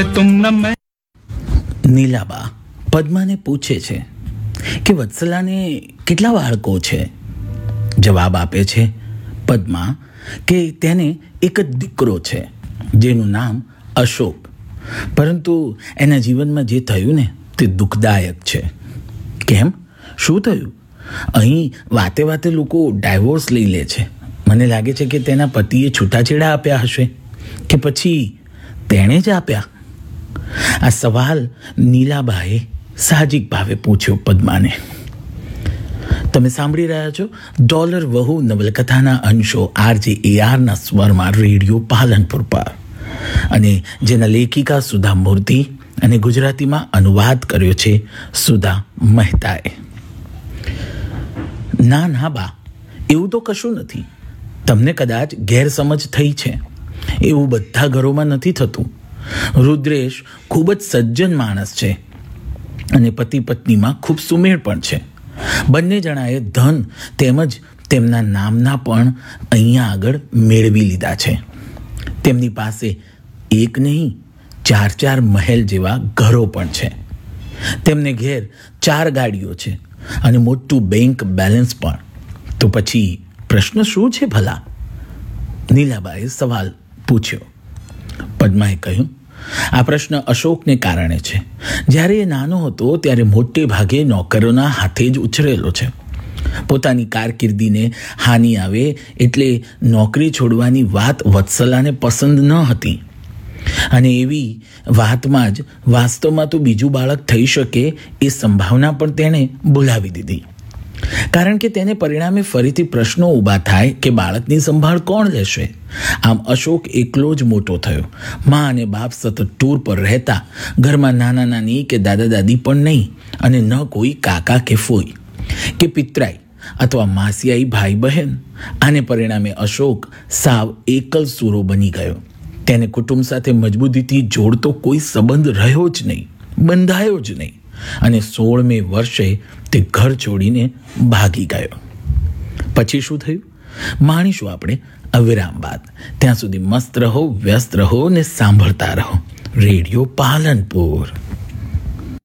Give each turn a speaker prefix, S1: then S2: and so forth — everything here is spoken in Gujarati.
S1: तुम न मैं।
S2: નીલાબા પદ્માને પૂછે છે કે વત્સલાને કેટલા બાળકો છે. જવાબ આપે છે પદ્મા કે તેને એક જ દીકરો છે જેનું નામ અશોક. પરંતુ એના જીવનમાં જે થયું ને તે દુઃખદાયક છે. કેમ? શું થયું? અહીં વાતે વાતે લોકો ડાયવોર્સ લઈ લે છે. મને લાગે છે કે તેના પતિએ છૂટાછેડા આપ્યા હશે કે પછી તેણે જ આપ્યા. આ સવાલ નીલાબાએ સાહજિક ભાવે પૂછ્યો પદ્માને. તમે સાંભળી રહ્યા છો ડોલર વહુ નવલકથાના અંશો RJARના સ્વરમાં રેડિયો પાલનપુર પર, અને જેના લેખિકા સુધા મૂર્તિ અને ગુજરાતીમાં અનુવાદ કર્યો છે સુધા મહેતાએ. ના ના બા, એવું તો કશું નથી. તમને કદાચ ગેરસમજ થઈ છે. એવું બધા ઘરોમાં નથી થતું. રુદ્રેશ ખૂબ જ સજ્જન માણસ છે અને પતિ પત્નીમાં ખૂબ સુમેળ પણ છે. બંને જણાએ ધન તેમજ તેમના નામના પણ અહીંયા આગળ મેળવી લીધા છે. તેમની પાસે એક નહીં 4 મહેલ જેવા ઘરો પણ છે. તેમને ઘેર 4 ગાડીઓ છે અને મોટું બેંક બેલેન્સ પણ. તો પછી પ્રશ્ન શું છે ભલા? નીલાબાએ સવાલ પૂછ્યો. પદ્માએ કહ્યું, આ પ્રશ્ન અશોકને કારણે છે. જ્યારે એ નાનો હતો ત્યારે મોટે ભાગે નોકરોના હાથે જ ઉછરેલો છે. પોતાની કારકિર્દીને હાનિ આવે એટલે નોકરી છોડવાની વાત વત્સલાને પસંદ ન હતી, અને એવી વાતમાં જ વાસ્તવમાં તો બીજું બાળક થઈ શકે એ સંભાવના પણ તેણે બોલાવી દીધી. કારણ કે તેને પરિણામે ફરીથી પ્રશ્નો ઊભા થાય કે બાળકની સંભાળ કોણ લેશે. આમ અશોક એકલો જ મોટો થયો. મા અને બાપ સતત ટૂર પર રહેતા. ઘરમાં નાના નાની કે દાદા દાદી પણ નહીં, અને ન કોઈ કાકા કે ફોઈ કે પિતરાઈ અથવા માસિયાઈ ભાઈ બહેન. આને પરિણામે અશોક સાવ એકલ સૂરો બની ગયો. તેને કુટુંબ સાથે મજબૂતીથી જોડતો કોઈ સંબંધ રહ્યો જ નહીં, બંધાયો જ નહીં, અને 16મે વર્ષે તે ઘર છોડીને ભાગી ગયો. પછી શું થયું માણીશું આપણે અવિરામ બાદ. ત્યાં સુધી મસ્ત રહો, વ્યસ્ત રહો ને સાંભળતા રહો રેડિયો પાલનપુર.